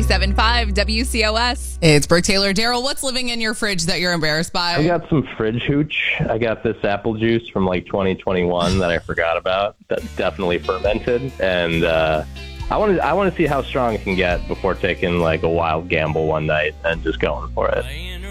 97.5 WCOS. It's Brooke Taylor. Daryl, what's living in your fridge that you're embarrassed by? I got some fridge hooch. I got this apple juice from like 2021 that I forgot about. That's definitely fermented. And I want to see how strong it can get before taking like a wild gamble one night and just going for it.